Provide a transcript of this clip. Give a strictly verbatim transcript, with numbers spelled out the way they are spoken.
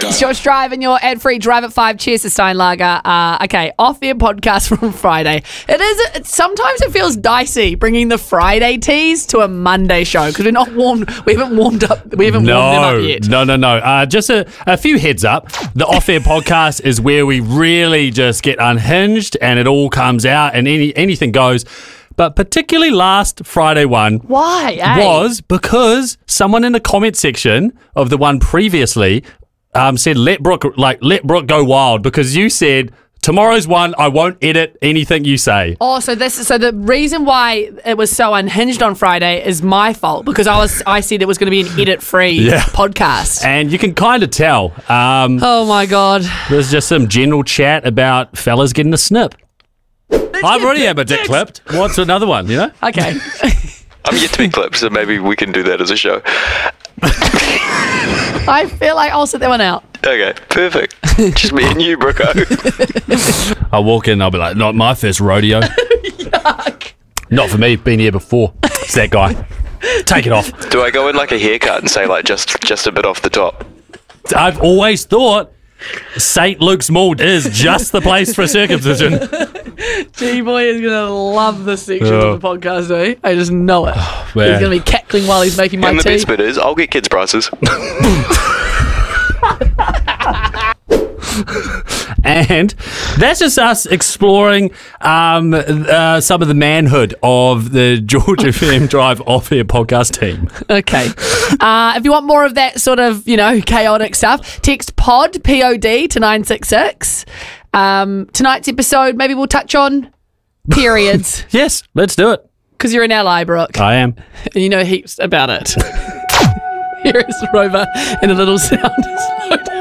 It's Josh Drive and your ad-free Drive at five. Cheers to Steinlager. Uh, okay, off-air podcast from Friday. It is. It, sometimes it feels dicey bringing the Friday teas to a Monday show because we're not warmed. We haven't warmed up. We haven't no, warmed them up yet. No, no, no. Uh, just a, a few heads up. The off-air podcast is where we really just get unhinged and it all comes out and any anything goes. But particularly last Friday one Why? eh? was because someone in the comment section of the one previously um, said, let Brooke, like, let Brooke go wild because you said, tomorrow's one, I won't edit anything you say. Oh, so this so the reason why it was so unhinged on Friday is my fault because I was I said it was going to be an edit-free Yeah. podcast. And you can kind of tell. Um, Oh my god! there's just some general chat about fellas getting a snip. I've already had my dick clipped. What's another one, you know? Okay. I'm yet to be clipped, so maybe we can do that as a show. I feel like I'll sit that one out. Okay, perfect. Just me and you, Brooko. I'll walk in and I'll be like, not my first rodeo. Yuck. Not for me, been here before. It's that guy. Take it off. Do I go in like a haircut and say like just just a bit off the top? I've always thought Saint Luke's Mall is just the place for a circumcision. G-Boy is going to love this section Oh. of the podcast, eh? I just know it. man. He's going to be cackling while he's making my And the tea. best bit is, I'll get kids' prices. And that's just us exploring um, uh, some of the manhood of the George F M Drive off-air podcast team. Okay. Uh, if you want more of that sort of, you know, chaotic stuff, text POD, P O D, to nine six six. Um, tonight's episode, maybe we'll touch on periods Yes, let's do it. because you're an ally, Brooke, I am. and you know heaps about it. Here is Rover in a little sound.